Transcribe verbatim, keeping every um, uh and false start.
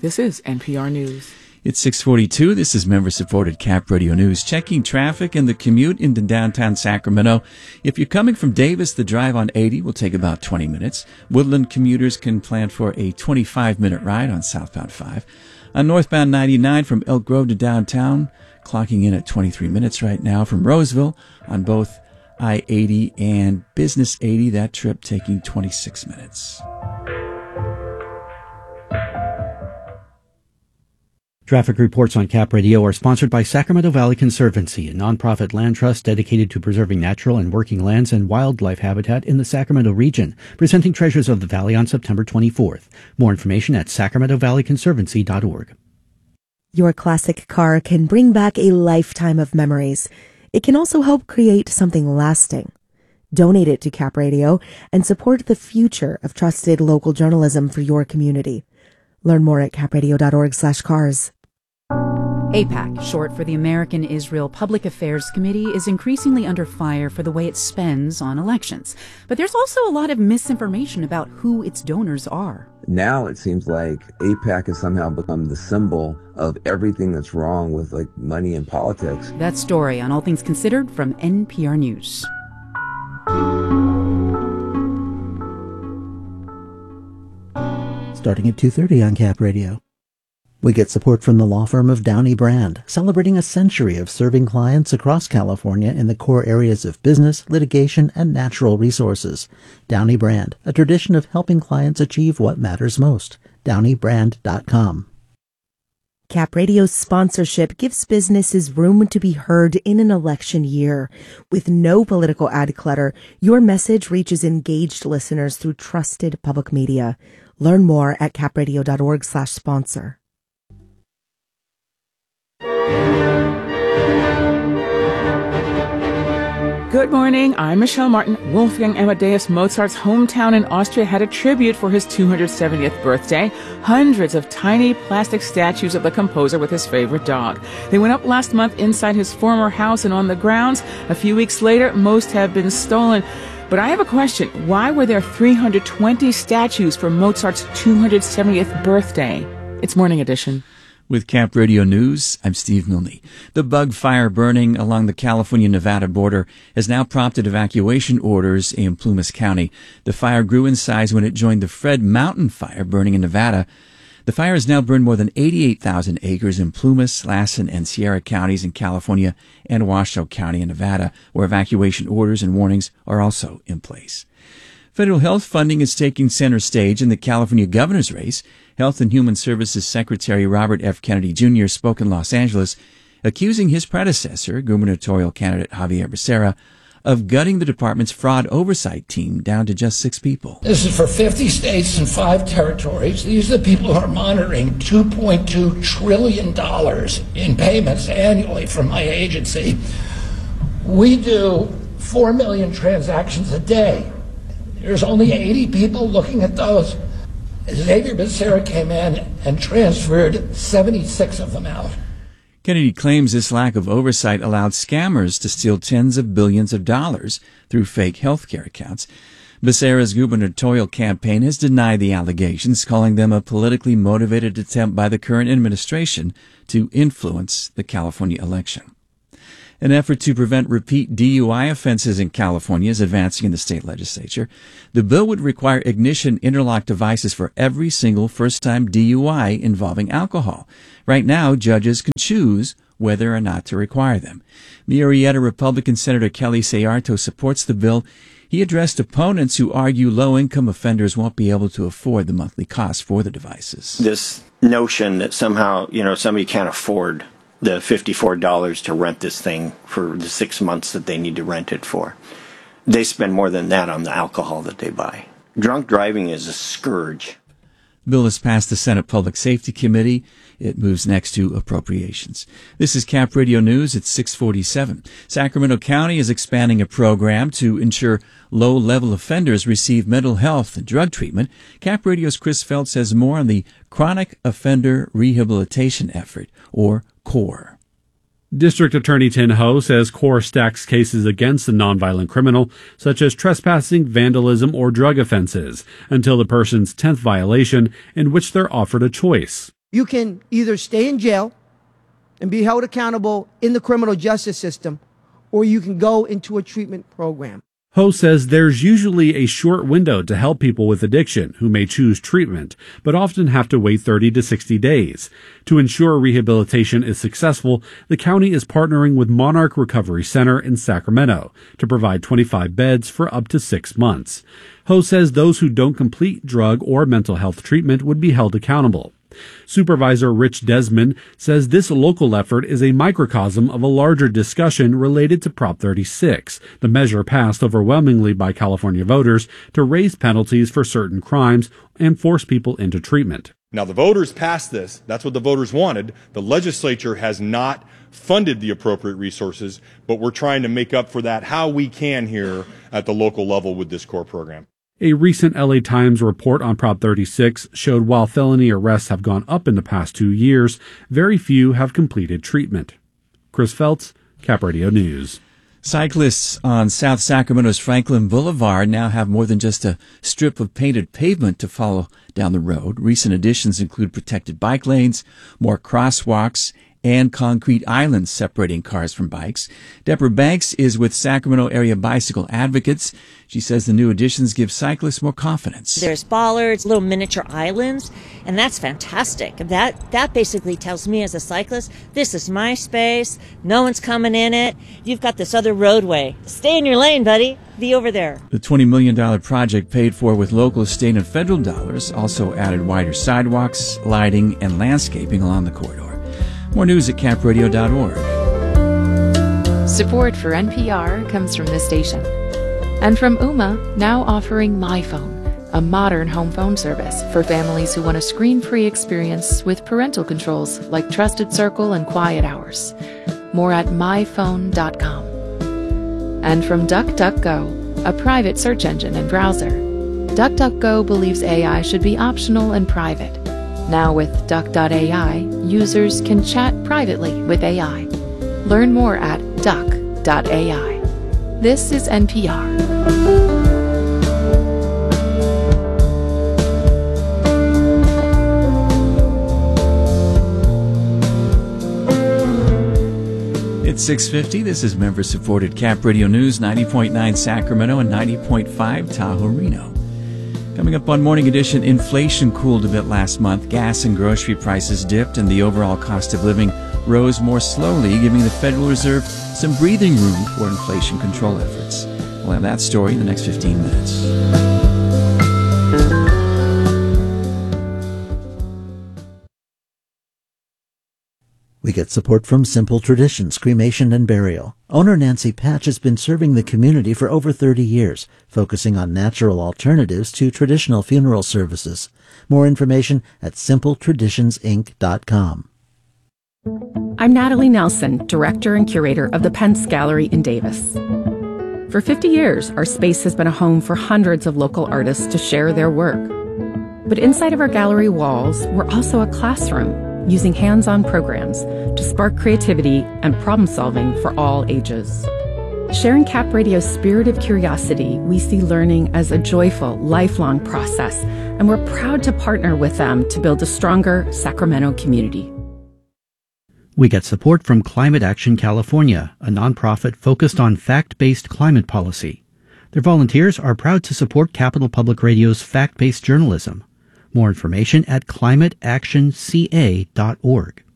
This is N P R News. It's six forty-two. This is member-supported Cap Radio News. Checking traffic and the commute into downtown Sacramento. If you're coming from Davis, the drive on eighty will take about twenty minutes. Woodland commuters can plan for a twenty-five minute ride on southbound five. On northbound ninety-nine from Elk Grove to downtown, clocking in at twenty-three minutes right now. From Roseville on both I eighty and Business eighty, that trip taking twenty-six minutes. Traffic reports on Cap Radio are sponsored by Sacramento Valley Conservancy, a nonprofit land trust dedicated to preserving natural and working lands and wildlife habitat in the Sacramento region, presenting Treasures of the Valley on September twenty-fourth. More information at sacramento valley conservancy dot org. Your classic car can bring back a lifetime of memories. It can also help create something lasting. Donate it to Cap Radio and support the future of trusted local journalism for your community. Learn more at capradio dot org slash cars. AIPAC, short for the American Israel Public Affairs Committee, is increasingly under fire for the way it spends on elections. But there's also a lot of misinformation about who its donors are. Now it seems like AIPAC has somehow become the symbol of everything that's wrong with like money and politics. That story on All Things Considered from N P R News. Starting at two thirty on Cap Radio. We get support from the law firm of Downey Brand, celebrating a century of serving clients across California in the core areas of business, litigation, and natural resources. Downey Brand, a tradition of helping clients achieve what matters most. downey brand dot com. Cap Radio's sponsorship gives businesses room to be heard in an election year. With no political ad clutter, your message reaches engaged listeners through trusted public media. Learn more at capradio dot org slash sponsor. Good morning, I'm Michelle Martin. Wolfgang Amadeus Mozart's hometown in Austria had a tribute for his two hundred seventieth birthday. Hundreds of tiny plastic statues of the composer with his favorite dog. They went up last month inside his former house and on the grounds. A few weeks later, most have been stolen. But I have a question. Why were there three hundred twenty statues for Mozart's two hundred seventieth birthday? It's Morning Edition. With Cap Radio News, I'm Steve Milne. The bug fire burning along the California-Nevada border has now prompted evacuation orders in Plumas County. The fire grew in size when it joined the Fred Mountain Fire burning in Nevada. The fire has now burned more than eighty-eight thousand acres in Plumas, Lassen, and Sierra counties in California and Washoe County in Nevada, where evacuation orders and warnings are also in place. Federal health funding is taking center stage in the California governor's race. Health and Human Services Secretary Robert F. Kennedy Junior spoke in Los Angeles, accusing his predecessor, gubernatorial candidate Javier Becerra, of gutting the department's fraud oversight team down to just six people. This is for fifty states and five territories. These are the people who are monitoring two point two trillion dollars in payments annually from my agency. We do four million transactions a day. There's only eighty people looking at those. Xavier Becerra came in and transferred seventy-six of them out. Kennedy claims this lack of oversight allowed scammers to steal tens of billions of dollars through fake healthcare accounts. Becerra's gubernatorial campaign has denied the allegations, calling them a politically motivated attempt by the current administration to influence the California election. An effort to prevent repeat D U I offenses in California is advancing in the state legislature. The bill would require ignition interlock devices for every single first-time D U I involving alcohol. Right now, judges can choose whether or not to require them. Murrieta Republican Senator Kelly Sayarto supports the bill. He addressed opponents who argue low-income offenders won't be able to afford the monthly cost for the devices. This notion that somehow, you know, somebody can't afford the fifty-four dollars to rent this thing for the six months that they need to rent it for. They spend more than that on the alcohol that they buy. Drunk driving is a scourge. The bill has passed the Senate Public Safety Committee. It moves next to appropriations. This is Cap Radio News at six forty-seven. Sacramento County is expanding a program to ensure low-level offenders receive mental health and drug treatment. Cap Radio's Chris Feltz has more on the Chronic Offender Rehabilitation Effort, or CORE. District Attorney Tin Ho says CORE stacks cases against the nonviolent criminal, such as trespassing, vandalism, or drug offenses, until the person's tenth violation, in which they're offered a choice. You can either stay in jail and be held accountable in the criminal justice system, or you can go into a treatment program. Ho says there's usually a short window to help people with addiction who may choose treatment, but often have to wait thirty to sixty days. To ensure rehabilitation is successful, the county is partnering with Monarch Recovery Center in Sacramento to provide twenty-five beds for up to six months. Ho says those who don't complete drug or mental health treatment would be held accountable. Supervisor Rich Desmond says this local effort is a microcosm of a larger discussion related to Prop thirty-six, the measure passed overwhelmingly by California voters to raise penalties for certain crimes and force people into treatment. Now, the voters passed this. That's what the voters wanted. The legislature has not funded the appropriate resources, but we're trying to make up for that how we can here at the local level with this core program. A recent L A Times report on Prop thirty-six showed while felony arrests have gone up in the past two years, very few have completed treatment. Chris Feltz, Cap Radio News. Cyclists on South Sacramento's Franklin Boulevard now have more than just a strip of painted pavement to follow down the road. Recent additions include protected bike lanes, more crosswalks, and concrete islands separating cars from bikes. Deborah Banks is with Sacramento Area Bicycle Advocates. She says the new additions give cyclists more confidence. There's bollards, little miniature islands, and that's fantastic. That that basically tells me as a cyclist, this is my space, no one's coming in it. You've got this other roadway. Stay in your lane, buddy. Be over there. The twenty million dollars project, paid for with local, state, and federal dollars, also added wider sidewalks, lighting, and landscaping along the corridor. More news at cap radio dot org. Support for N P R comes from this station. And from Ooma, now offering MyPhone, a modern home phone service for families who want a screen-free experience with parental controls like Trusted Circle and Quiet Hours. More at my phone dot com. And from DuckDuckGo, a private search engine and browser. DuckDuckGo believes A I should be optional and private. Now with Duck dot A I, users can chat privately with A I. Learn more at Duck dot A I. This is N P R. It's six fifty. This is member-supported Cap Radio News, ninety point nine Sacramento and ninety point five Tahoe Reno. Coming up on Morning Edition, inflation cooled a bit last month. Gas and grocery prices dipped, and the overall cost of living rose more slowly, giving the Federal Reserve some breathing room for inflation control efforts. We'll have that story in the next fifteen minutes. We get support from Simple Traditions Cremation and Burial. Owner Nancy Patch has been serving the community for over thirty years, focusing on natural alternatives to traditional funeral services. More information at simple traditions inc dot com. I'm Natalie Nelson, Director and Curator of the Pence Gallery in Davis. For fifty years, our space has been a home for hundreds of local artists to share their work. But inside of our gallery walls, we're also a classroom, using hands-on programs to spark creativity and problem-solving for all ages. Sharing Cap Radio's spirit of curiosity, we see learning as a joyful, lifelong process, and we're proud to partner with them to build a stronger Sacramento community. We get support from Climate Action California, a nonprofit focused on fact-based climate policy. Their volunteers are proud to support Capital Public Radio's fact-based journalism. More information at climate action c a dot org.